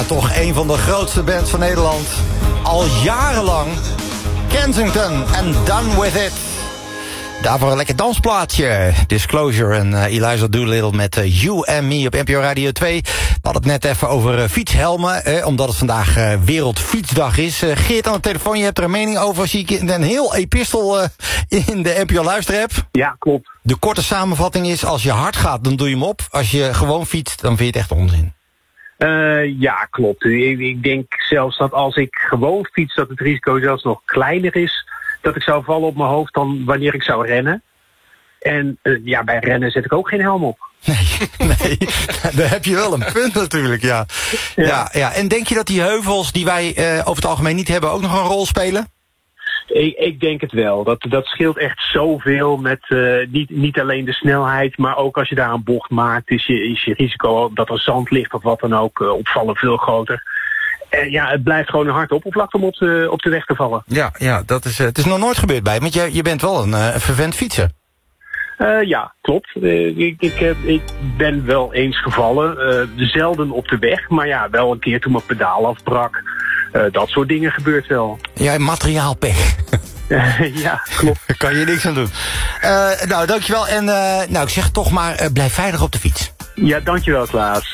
Toch een van de grootste bands van Nederland. Al jarenlang. Kensington en Done With It. Daarvoor een lekker dansplaatje. Disclosure en Eliza Doolittle met You and Me op NPO Radio 2. We hadden het net even over fietshelmen. Omdat het vandaag Wereldfietsdag is. Geert aan de telefoon, je hebt er een mening over. Zie ik een heel epistel in de NPO Luisterapp. Ja, klopt. De korte samenvatting is, als je hard gaat, dan doe je hem op. Als je gewoon fietst, dan vind je het echt onzin. Ja, klopt. Ik denk zelfs dat als ik gewoon fiets, dat het risico zelfs nog kleiner is dat ik zou vallen op mijn hoofd dan wanneer ik zou rennen. En bij rennen zet ik ook geen helm op. Nee, daar heb je wel een punt natuurlijk, ja. Ja. En denk je dat die heuvels die wij over het algemeen niet hebben ook nog een rol spelen? Ik denk het wel. Dat scheelt echt zoveel met niet alleen de snelheid, maar ook als je daar een bocht maakt, is je risico dat er zand ligt of wat dan ook opvallen veel groter. Het blijft gewoon een hard oppervlakte om op de weg te vallen. Ja, dat is, het is nog nooit gebeurd bij, want je bent wel een vervent fietser. Ja, klopt. Ik ben wel eens gevallen. Zelden op de weg, maar ja, wel een keer toen mijn pedaal afbrak. Dat soort dingen gebeurt wel. Ja, materiaalpech. Ja, klopt. Daar kan je niks aan doen. Dankjewel. En ik zeg toch maar, blijf veilig op de fiets. Ja, dankjewel, Klaas.